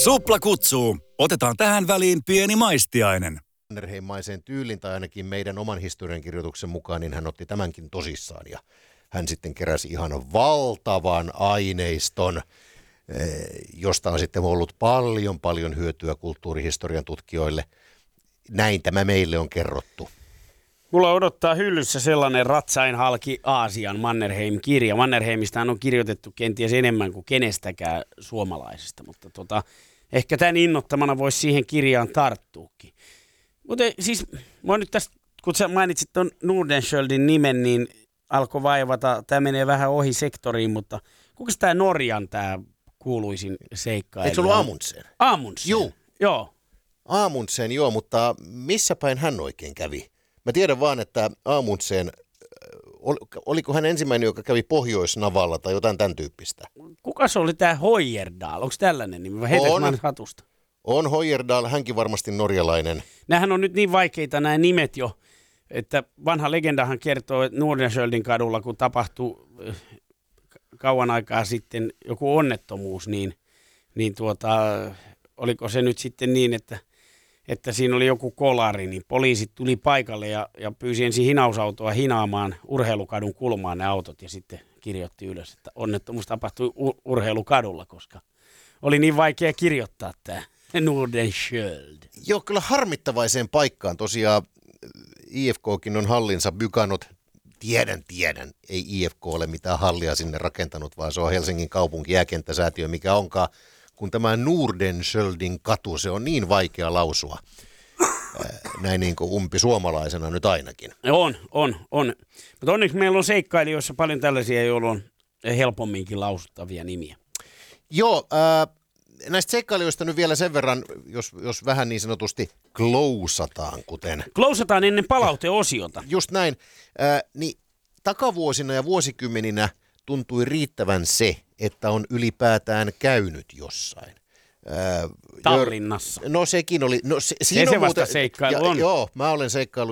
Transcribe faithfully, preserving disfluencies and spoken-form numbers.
Supla kutsuu. Otetaan tähän väliin pieni maistiainen. Mannerheimmaiseen tyylin tai ainakin meidän oman historiankirjoituksen mukaan, niin hän otti tämänkin tosissaan ja hän sitten keräsi ihan valtavan aineiston, josta on sitten ollut paljon paljon hyötyä kulttuurihistorian tutkijoille. Näin tämä meille on kerrottu. Mulla odottaa hyllyssä sellainen Ratsain halki Aasian Mannerheim-kirja. Mannerheimistahan on kirjoitettu kenties enemmän kuin kenestäkään suomalaisesta, mutta tota, ehkä tämän innottamana voisi siihen kirjaan tarttuukin. Mutta siis, mä nyt tästä, kun sä mainitsit tuon Nordenskjöldin nimen, niin alkoi vaivata, tämä menee vähän ohi sektoriin, mutta kuka tämä Norjan tämä kuuluisin seikkailija? Eikö se ollut Amundsen? Amundsen? Joo. Joo. Amundsen, joo, mutta missä päin hän oikein kävi? Mä tiedän vaan, että Amundsen, oliko hän ensimmäinen, joka kävi Pohjoisnavalla tai jotain tämän tyyppistä? Kuka se oli tämä Heyerdahl? Onko tällainen nimi? Vai heitätkö mä hatusta? On Heyerdahl, hänkin varmasti norjalainen. Nämähän on nyt niin vaikeita nämä nimet jo, että vanha legendahan kertoo, että Nordenskjöldin kadulla, kun tapahtui kauan aikaa sitten joku onnettomuus, niin, niin tuota, oliko se nyt sitten niin, että että siinä oli joku kolari, niin poliisit tuli paikalle ja, ja pyysi ensin hinausautoa hinaamaan urheilukadun kulmaan ne autot ja sitten kirjoitti ylös, että onnettomuus tapahtui ur- urheilukadulla, koska oli niin vaikea kirjoittaa tämä Nordenskjöld. Joo, kyllä harmittavaiseen paikkaan. Tosiaan I F K:kin on hallinsa bykannut. Tiedän, tiedän. Ei I F K ole mitään hallia sinne rakentanut, vaan se on Helsingin kaupungin jääkenttäsäätiö, mikä onkaan. Kun tämä Nordenskjöldin katu, se on niin vaikea lausua, näin niin kuin umpi suomalaisena nyt ainakin. On, on, on. Mutta onneksi meillä on seikkailijoissa paljon tällaisia, joilla on helpomminkin lausuttavia nimiä. Joo, äh, näistä seikkailijoista nyt vielä sen verran, jos, jos vähän niin sanotusti klousataan, kuten... Klousataan ennen palauteosiota. Just näin. Äh, niin takavuosina ja vuosikymmeninä tuntui riittävän se, että on ylipäätään käynyt jossain. Tallinnassa. No sekin oli. No, se, se, se vasta seikkailu on. Joo, mä olen seikkailu